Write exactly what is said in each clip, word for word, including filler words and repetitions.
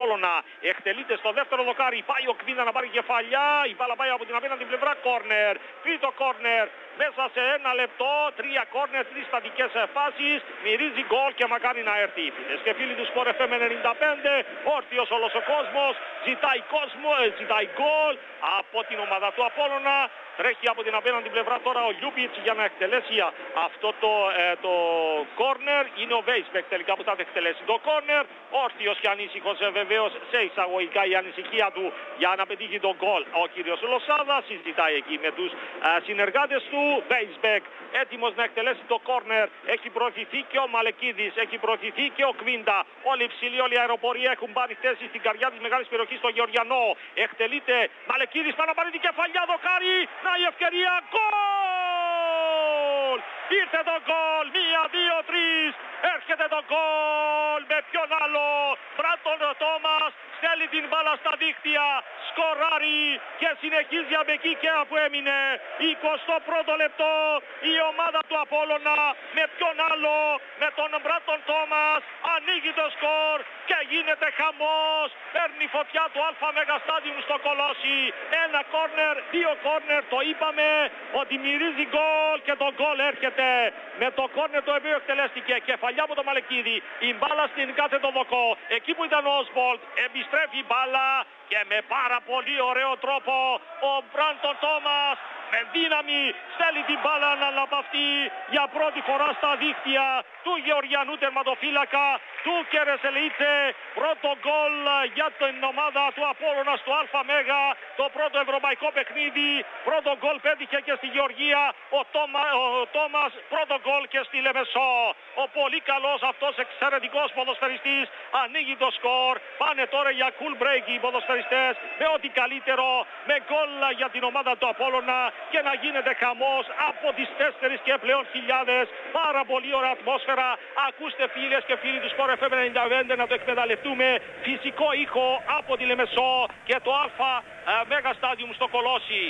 Απόλλωνα. Εκτελείται στο δεύτερο δοκάρι. Πάει ο Κβίντα να πάρει κεφαλιά. Η μπάλα πάει από την απέναντι πλευρά. Κόρνερ. Τρίτο κόρνερ. Μέσα σε ένα λεπτό. Τρία κόρνερ. Τρεις στατικές φάσεις. Μυρίζει γκολ και μακάρι να έρθει. Φίλες και φίλοι του Sport εφ εμ ενενήντα πέντε. Όρθιος όλος ο κόσμος. Ζητάει κόσμο. Ε, ζητάει γκολ από την ομάδα του Απόλλωνα. Τρέχει από την απέναντι πλευρά τώρα ο Λιούπιτς για να εκτελέσει αυτό το, ε, το κόρνερ. Είναι ο Βέισμπεκ τελικά που θα εκτελέσει το κόρνερ. Όρθιος και ανήσυχος ε, βεβαίως σε εισαγωγικά η ανησυχία του για να πετύχει τον γκολ. Ο κύριος Λοσάδα συζητάει εκεί με τους ε, συνεργάτες του. Βέισμπεκ έτοιμος να εκτελέσει το κόρνερ. Έχει προωθηθεί και ο Μαλεκίδης. Έχει προωθηθεί και ο Κβίντα. Όλοι υψηλοί, όλοι οι αεροπορία έχουν πάρει θέση στην καρδιά της μεγάλης περιοχής στο Γεωργιανό. Εκτελείται Μαλεκίδης, πάνω να πάρει την κεφαλιά, δοκάρι. Να η ευκαιρία, γκολ! Ήρθε το γκολ, μία, δύο, τρεις. Έρχεται το γκολ. Με ποιον άλλο? Μπράντον Τόμας στέλνει την μπάλα στα δίχτυα. Σκοράρει και συνεχίζει από εκεί και που έμεινε. εικοστό πρώτο λεπτό. Η ομάδα του Απόλλωνα με ποιον άλλο? Με τον Μπράντον Τόμας. Ανοίγει το σκορ και γίνεται χαμός. Παίρνει φωτιά το ΑΜ Στάδιουμ στο Κολόσι. Ένα κόρνερ, δύο κόρνερ. Το είπαμε ότι μυρίζει γκολ και το γκολ έρχεται με το κόρνερ το οποίο εκτελέστηκε. Κεφαλιά από το Μαλεκίδη. Η μπάλα στην κάθετο δοκό. Εκεί που ήταν ο Όσβολτ. Επιστρέφει η μπάλα και με πάρα πολύ ωραίο τρόπο ο Μπράντον Τόμας με δύναμη στέλνει την μπάλα να αναπαυτεί για πρώτη φορά στα δίχτυα του Γεωργιανού τερματοφύλακα του Κερεσελίτσε. Πρώτο γκολ για την ομάδα του Απόλλωνα στο ΑΜ. Το πρώτο ευρωπαϊκό παιχνίδι. Πρώτο γκολ πέτυχε και στη Γεωργία ο, Τόμα, ο Τόμας. Πρώτο γκολ και στη Λεμεσό. Ο πολύ καλός αυτός εξαιρετικός ποδοσφαιριστής ανοίγει το σκορ. Πάνε τώρα για cool break οι ποδοσφαιριστές με ό,τι καλύτερο. Με γκολ για την ομάδα του Απόλλωνα και να γίνεται χαμός από τις τέσσερις και πλέον χιλιάδες. Πάρα πολύ ωραία ατμόσφαιρα. Ακούστε φίλες και φίλοι του Sport εφ εμ ενενήντα πέντε να το εκμεταλλευτούμε. Φυσικό ήχο από τη Λεμεσό και το ΑΜ Στάδιουμ στο Κολόσι.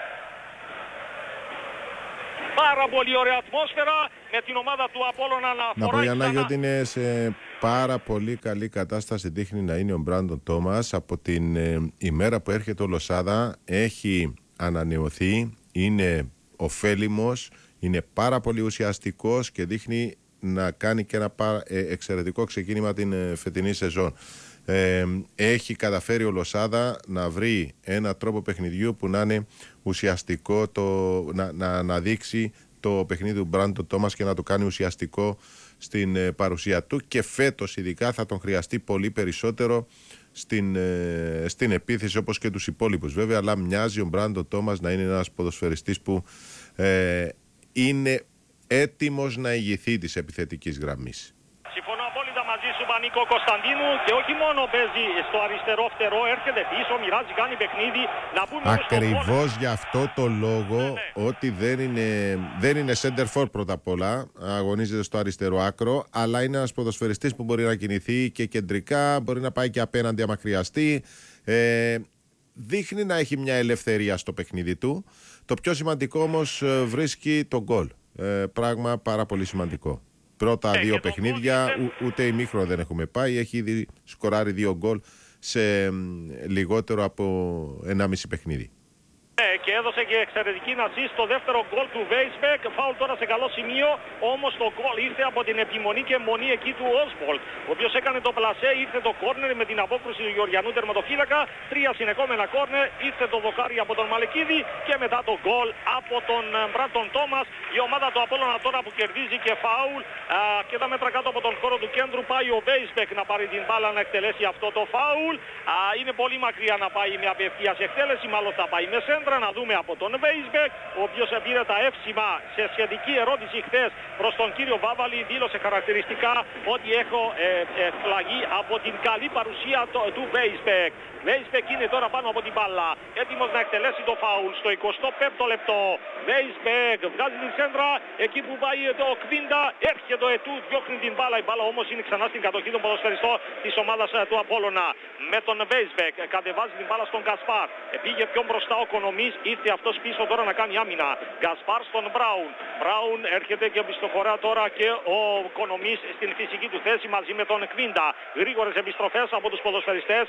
Πάρα πολύ ωραία ατμόσφαιρα με την ομάδα του Απόλλωνα να Να πω, Γιάνναγη, ότι είναι σε πάρα πολύ καλή κατάσταση. Δείχνει να είναι ο Μπράντον Τόμας. Από την ε, ημέρα που έρχεται ο Λοσάδα έχει ανανεωθεί, είναι ωφέλιμος, είναι πάρα πολύ ουσιαστικός και δείχνει να κάνει και ένα πάρα, ε, εξαιρετικό ξεκίνημα την ε, φετινή σεζόν. Ε, έχει καταφέρει ο Λοσάδα να βρει ένα τρόπο παιχνιδιού που να είναι ουσιαστικό, το, να, να, να δείξει το παιχνίδι του Μπράντον Τόμας και να το κάνει ουσιαστικό στην ε, παρουσία του, και φέτος ειδικά θα τον χρειαστεί πολύ περισσότερο στην, ε, στην επίθεση, όπως και τους υπόλοιπους βέβαια, αλλά μοιάζει ο Μπράντον Τόμας να είναι ένας ποδοσφαιριστής που ε, είναι έτοιμος να ηγηθεί της επιθετικής γραμμής. Συμφωνώ απόλυτα μαζί σου, Πανίκο Κωνσταντίνου, και όχι μόνο παίζει στο αριστερό φτερό, έρχεται πίσω, μοιράζει, κάνει παιχνίδι. Να πούμε ακριβώς γι' αυτό το λόγο, ναι, ναι. ότι δεν είναι, δεν είναι center for πρώτα απ' όλα, αγωνίζεται στο αριστερό άκρο, αλλά είναι ένας ποδοσφαιριστής που μπορεί να κινηθεί και κεντρικά, μπορεί να πάει και απέναντι άμα χρειαστεί. Ε, δείχνει να έχει μια ελευθερία στο παιχνίδι του. Το πιο σημαντικό όμως, βρίσκει τον γκολ. Ε, πράγμα πάρα πολύ σημαντικό. Πρώτα δύο παιχνίδια, ου, ούτε ημίχρονο δεν έχουμε πάει. Έχει ήδη σκοράρει δύο γκολ σε μ, λιγότερο από ενάμιση παιχνίδι. Ναι, και έδωσε και εξαιρετική νασί στο δεύτερο γκολ του Βέισμπεκ. Φάουλ τώρα σε καλό σημείο. Όμως το γκολ ήρθε από την επιμονή και αιμονή εκεί του Όσβολτ, ο οποίος έκανε το πλασέ. Ήρθε το κόρνερ με την απόκρουση του Γεωργιανού τερματοφύλακα. Τρία συνεχόμενα κόρνερ. Ήρθε το δοκάρι από τον Μαλεκίδη και μετά το γκολ από τον Μπράντον Τόμας. Η ομάδα του Απόλλωνα τώρα που κερδίζει και φάουλ. Και τα μέτρα κάτω από τον χώρο του κέντρου πάει ο Βέισμπεκ να πάρει την μπάλα να εκτελέσει αυτό το φάουλ. Α, είναι πολύ μακριά να πάει με απευθείας εκτέλεση. Μάλλον θα πάει με σέντρα. Να δούμε από τον Βέισμπεκ, ο οποίος πήρε τα εύσημα σε σχετική ερώτηση χθες προς τον κύριο Βάβαλη. Δήλωσε χαρακτηριστικά ότι έχω ε, ε, φλαγεί από την καλή παρουσία το, του Βέισμπεκ. Βέισμπεκ είναι τώρα πάνω από την μπάλα, έτοιμος να εκτελέσει το φάουλ στο εικοστό πέμπτο λεπτό. Βέισμπεκ βγάζει την σέντρα, εκεί που πάει το Κβίντα, έρχεται ο Ετού, διώχνει την μπάλα. Η μπάλα όμως είναι ξανά στην κατοχή των ποδοσφαιριστών της ομάδας του Απόλλωνα. Με τον Βέισμπεκ κατεβάζει την μπάλα στον Γκασπάρ. Πήγε πιο μπροστά ο Κονομής, ήρθε αυτός πίσω τώρα να κάνει άμυνα. Γκασπάρ στον Μπράουν. Μπράουν έρχεται και πιστοχωρά τώρα και ο Κονομής στην φυσική του θέση μαζί με τον Κβίντα. Γρήγορες επιστροφές από τους ποδοσφαιριστές